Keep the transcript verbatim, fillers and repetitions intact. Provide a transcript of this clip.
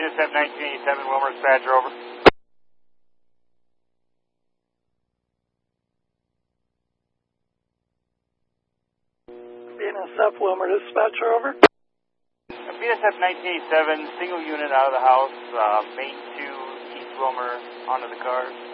Intercept nineteen eighty-seven, Wilmer, dispatcher, over. B N S F, Wilmer, dispatcher, over. B N S F nineteen eighty-seven, single unit out of the house, uh, main two, East Wilmer, onto the cars.